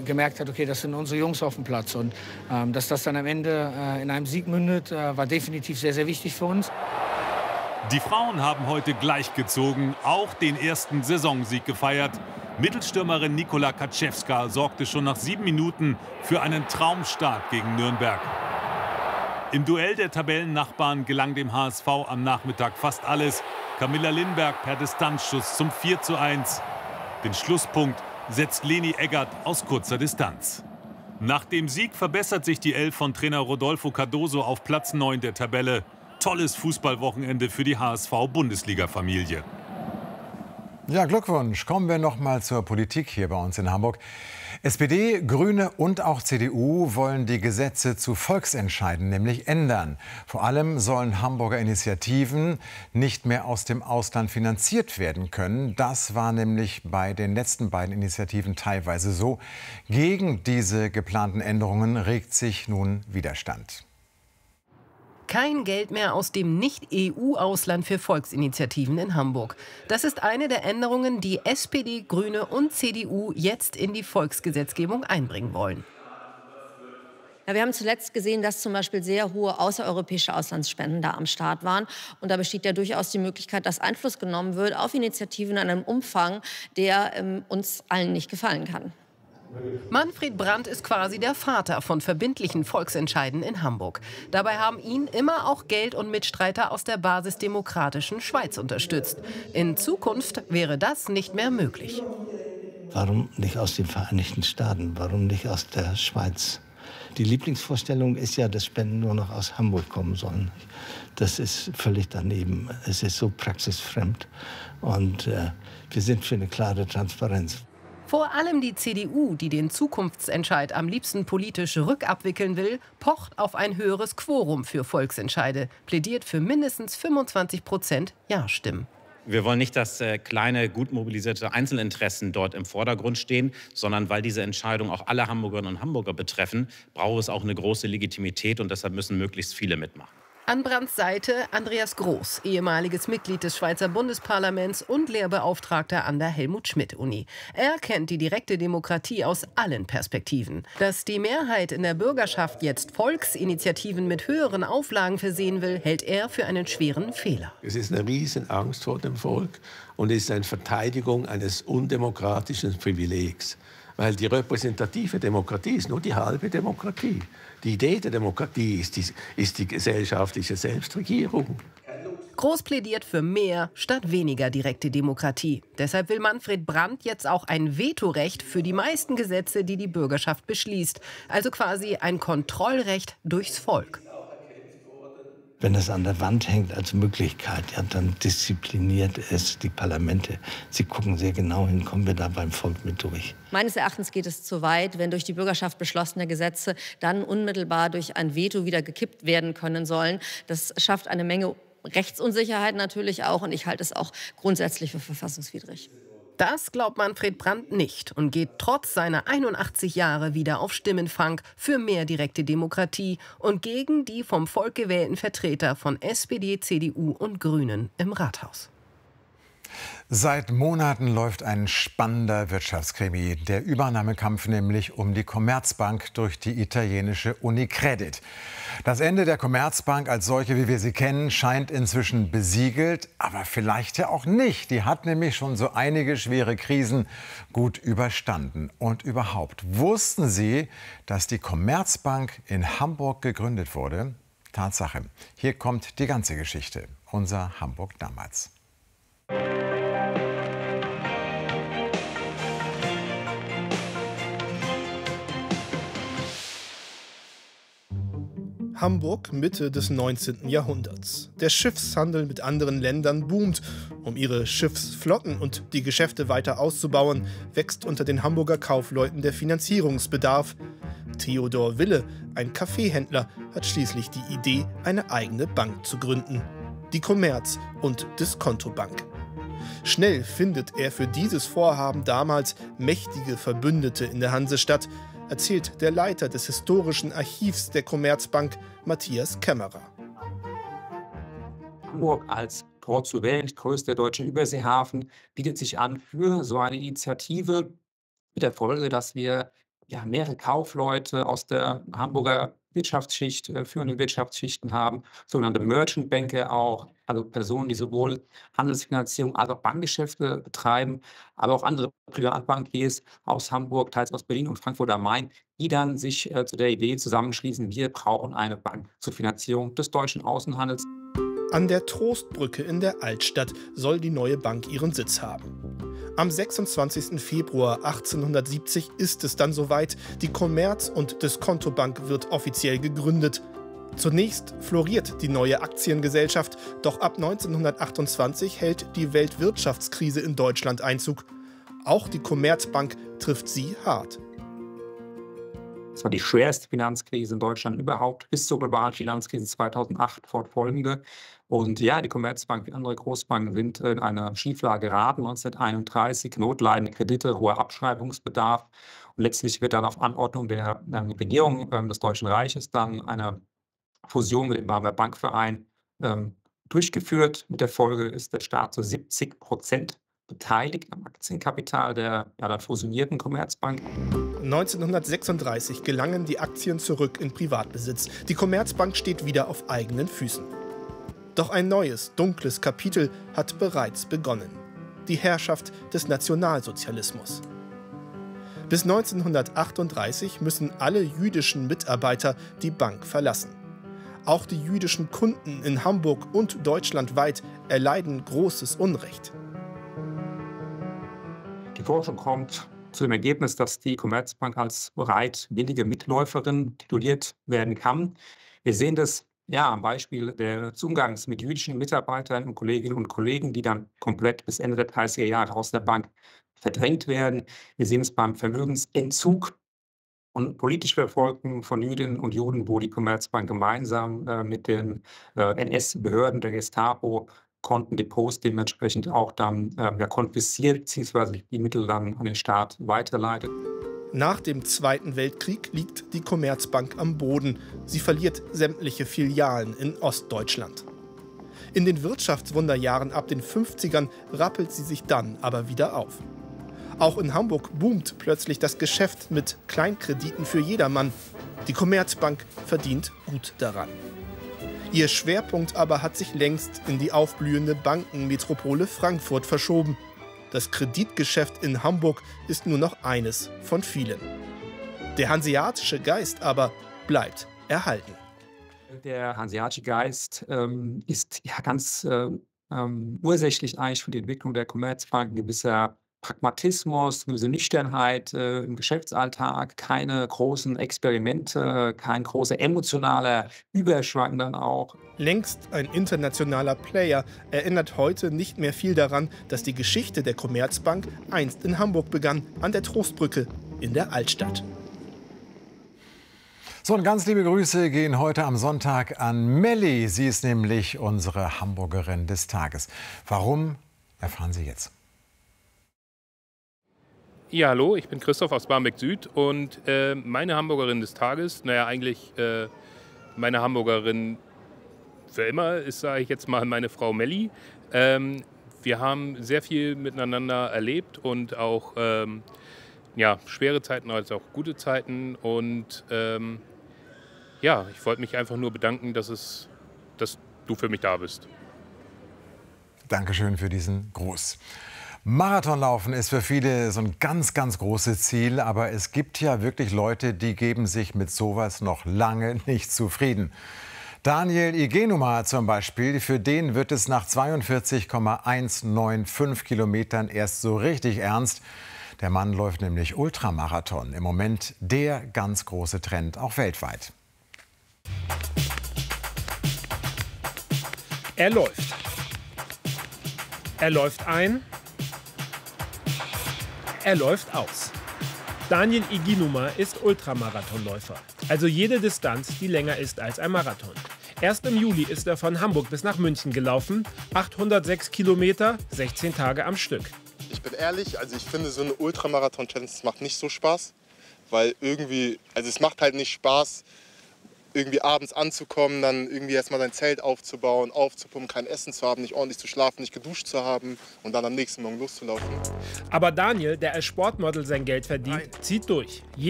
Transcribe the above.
gemerkt hat, okay, das sind unsere Jungs auf dem Platz. Und dass das dann am Ende in einem Sieg mündet, war definitiv sehr, sehr wichtig für uns. Die Frauen haben heute gleichgezogen, auch den ersten Saisonsieg gefeiert. Mittelstürmerin Nikola Kaczewska sorgte schon nach 7 Minuten für einen Traumstart gegen Nürnberg. Im Duell der Tabellennachbarn gelang dem HSV am Nachmittag fast alles. Camilla Lindberg per Distanzschuss zum 4:1. Den Schlusspunkt setzt Leni Eggert aus kurzer Distanz. Nach dem Sieg verbessert sich die Elf von Trainer Rodolfo Cardoso auf Platz 9 der Tabelle. Tolles Fußballwochenende für die HSV-Bundesliga-Familie. Ja, Glückwunsch. Kommen wir noch mal zur Politik hier bei uns in Hamburg. SPD, Grüne und auch CDU wollen die Gesetze zu Volksentscheiden nämlich ändern. Vor allem sollen Hamburger Initiativen nicht mehr aus dem Ausland finanziert werden können. Das war nämlich bei den letzten beiden Initiativen teilweise so. Gegen diese geplanten Änderungen regt sich nun Widerstand. Kein Geld mehr aus dem Nicht-EU-Ausland für Volksinitiativen in Hamburg. Das ist eine der Änderungen, die SPD, Grüne und CDU jetzt in die Volksgesetzgebung einbringen wollen. Ja, wir haben zuletzt gesehen, dass zum Beispiel sehr hohe außereuropäische Auslandsspenden da am Start waren. Und da besteht ja durchaus die Möglichkeit, dass Einfluss genommen wird auf Initiativen in einem Umfang, der uns allen nicht gefallen kann. Manfred Brandt ist quasi der Vater von verbindlichen Volksentscheiden in Hamburg. Dabei haben ihn immer auch Geld und Mitstreiter aus der basisdemokratischen Schweiz unterstützt. In Zukunft wäre das nicht mehr möglich. Warum nicht aus den Vereinigten Staaten? Warum nicht aus der Schweiz? Die Lieblingsvorstellung ist ja, dass Spenden nur noch aus Hamburg kommen sollen. Das ist völlig daneben. Es ist so praxisfremd. Und wir sind für eine klare Transparenz. Vor allem die CDU, die den Zukunftsentscheid am liebsten politisch rückabwickeln will, pocht auf ein höheres Quorum für Volksentscheide, plädiert für mindestens 25% Ja-Stimmen. Wir wollen nicht, dass kleine, gut mobilisierte Einzelinteressen dort im Vordergrund stehen, sondern weil diese Entscheidungen auch alle Hamburgerinnen und Hamburger betreffen, braucht es auch eine große Legitimität und deshalb müssen möglichst viele mitmachen. An Brandts Seite Andreas Groß, ehemaliges Mitglied des Schweizer Bundesparlaments und Lehrbeauftragter an der Helmut-Schmidt-Uni. Er kennt die direkte Demokratie aus allen Perspektiven. Dass die Mehrheit in der Bürgerschaft jetzt Volksinitiativen mit höheren Auflagen versehen will, hält er für einen schweren Fehler. Es ist eine riesen Angst vor dem Volk und es ist eine Verteidigung eines undemokratischen Privilegs. Weil die repräsentative Demokratie ist nur die halbe Demokratie. Die Idee der Demokratie ist die gesellschaftliche Selbstregierung. Groß plädiert für mehr statt weniger direkte Demokratie. Deshalb will Manfred Brandt jetzt auch ein Vetorecht für die meisten Gesetze, die die Bürgerschaft beschließt. Also quasi ein Kontrollrecht durchs Volk. Wenn es an der Wand hängt als Möglichkeit, ja, dann diszipliniert es die Parlamente. Sie gucken sehr genau hin, kommen wir da beim Volk mit durch. Meines Erachtens geht es zu weit, wenn durch die Bürgerschaft beschlossene Gesetze dann unmittelbar durch ein Veto wieder gekippt werden können sollen. Das schafft eine Menge Rechtsunsicherheit natürlich auch und ich halte es auch grundsätzlich für verfassungswidrig. Das glaubt Manfred Brandt nicht und geht trotz seiner 81 Jahre wieder auf Stimmenfang für mehr direkte Demokratie und gegen die vom Volk gewählten Vertreter von SPD, CDU und Grünen im Rathaus. Seit Monaten läuft ein spannender Wirtschaftskrimi. Der Übernahmekampf nämlich um die Commerzbank durch die italienische Unicredit. Das Ende der Commerzbank als solche, wie wir sie kennen, scheint inzwischen besiegelt. Aber vielleicht ja auch nicht. Die hat nämlich schon so einige schwere Krisen gut überstanden. Und überhaupt, wussten Sie, dass die Commerzbank in Hamburg gegründet wurde? Tatsache. Hier kommt die ganze Geschichte. Unser Hamburg damals. Hamburg Mitte des 19. Jahrhunderts. Der Schiffshandel mit anderen Ländern boomt. Um ihre Schiffsflotten und die Geschäfte weiter auszubauen, wächst unter den Hamburger Kaufleuten der Finanzierungsbedarf. Theodor Wille, ein Kaffeehändler, hat schließlich die Idee, eine eigene Bank zu gründen. Die Commerz- und Diskontobank. Schnell findet er für dieses Vorhaben damals mächtige Verbündete in der Hansestadt, erzählt der Leiter des historischen Archivs der Commerzbank, Matthias Kämmerer. Hamburg als Port zur Welt, größter deutscher Überseehafen, bietet sich an für so eine Initiative mit der Folge, dass wir ja, mehrere Kaufleute aus der Hamburger Wirtschaftsschicht, führenden Wirtschaftsschichten haben, sogenannte Merchant Banker auch, also Personen, die sowohl Handelsfinanzierung als auch Bankgeschäfte betreiben, aber auch andere Privatbankiers aus Hamburg, teils aus Berlin und Frankfurt am Main, die dann sich zu der Idee zusammenschließen, wir brauchen eine Bank zur Finanzierung des deutschen Außenhandels. An der Trostbrücke in der Altstadt soll die neue Bank ihren Sitz haben. Am 26. Februar 1870 ist es dann soweit. Die Commerz- und Diskontobank wird offiziell gegründet. Zunächst floriert die neue Aktiengesellschaft, doch ab 1928 hält die Weltwirtschaftskrise in Deutschland Einzug. Auch die Commerzbank trifft sie hart. Es war die schwerste Finanzkrise in Deutschland überhaupt, bis zur globalen Finanzkrise 2008 fortfolgende. Und ja, die Commerzbank wie andere Großbanken sind in eine Schieflage geraten 1931, notleidende Kredite, hoher Abschreibungsbedarf. Und letztlich wird dann auf Anordnung der Regierung des Deutschen Reiches dann eine Fusion mit dem Barmer Bankverein durchgeführt. Mit der Folge ist der Staat zu 70% beteiligt am Aktienkapital der dann fusionierten Commerzbank. 1936 gelangen die Aktien zurück in Privatbesitz. Die Commerzbank steht wieder auf eigenen Füßen. Doch ein neues, dunkles Kapitel hat bereits begonnen. Die Herrschaft des Nationalsozialismus. Bis 1938 müssen alle jüdischen Mitarbeiter die Bank verlassen. Auch die jüdischen Kunden in Hamburg und deutschlandweit erleiden großes Unrecht. Die Forschung kommt zu dem Ergebnis, dass die Commerzbank als bereitwillige Mitläuferin tituliert werden kann. Wir sehen das am Beispiel des Umgangs mit jüdischen Mitarbeitern und Kolleginnen und Kollegen, die dann komplett bis Ende der 30er Jahre aus der Bank verdrängt werden. Wir sehen es beim Vermögensentzug und politisch Verfolgten von Jüdinnen und Juden, wo die Commerzbank gemeinsam mit den NS-Behörden der Gestapo Kontendepots dementsprechend auch dann konfisziert, beziehungsweise die Mittel dann an den Staat weiterleitet. Nach dem Zweiten Weltkrieg liegt die Commerzbank am Boden. Sie verliert sämtliche Filialen in Ostdeutschland. In den Wirtschaftswunderjahren ab den 50ern rappelt sie sich dann aber wieder auf. Auch in Hamburg boomt plötzlich das Geschäft mit Kleinkrediten für jedermann. Die Commerzbank verdient gut daran. Ihr Schwerpunkt aber hat sich längst in die aufblühende Bankenmetropole Frankfurt verschoben. Das Kreditgeschäft in Hamburg ist nur noch eines von vielen. Der hanseatische Geist aber bleibt erhalten. Der hanseatische Geist ist ganz ursächlich eigentlich für die Entwicklung der Commerzbank ein gewisser Pragmatismus, eine gewisse Nüchternheit im Geschäftsalltag, keine großen Experimente, kein großer emotionaler Überschwang dann auch. Längst ein internationaler Player erinnert heute nicht mehr viel daran, dass die Geschichte der Commerzbank einst in Hamburg begann, an der Trostbrücke in der Altstadt. So, und ganz liebe Grüße gehen heute am Sonntag an Melli. Sie ist nämlich unsere Hamburgerin des Tages. Warum, erfahren Sie jetzt. Ja, hallo, ich bin Christoph aus Barmbek Süd und meine Hamburgerin des Tages, meine Hamburgerin für immer ist, sage ich jetzt mal, meine Frau Melli. Wir haben sehr viel miteinander erlebt und auch schwere Zeiten als auch gute Zeiten und ich wollte mich einfach nur bedanken, dass du für mich da bist. Dankeschön für diesen Gruß. Marathonlaufen ist für viele so ein ganz, ganz großes Ziel, aber es gibt ja wirklich Leute, die geben sich mit sowas noch lange nicht zufrieden. Daniel Igenuma zum Beispiel, für den wird es nach 42,195 Kilometern erst so richtig ernst. Der Mann läuft nämlich Ultramarathon. Im Moment der ganz große Trend, auch weltweit. Er läuft. Er läuft ein. Er läuft aus. Daniel Igenuma ist Ultramarathonläufer, also jede Distanz, die länger ist als ein Marathon. Erst im Juli ist er von Hamburg bis nach München gelaufen, 806 Kilometer, 16 Tage am Stück. Ich bin ehrlich, also ich finde so eine Ultramarathon-Challenge macht nicht so Spaß, weil irgendwie, also es macht halt nicht Spaß, irgendwie abends anzukommen, dann irgendwie erstmal sein Zelt aufzubauen, aufzupumpen, kein Essen zu haben, nicht ordentlich zu schlafen, nicht geduscht zu haben und dann am nächsten Morgen loszulaufen. Aber Daniel, der als Sportmodel sein Geld verdient, zieht durch.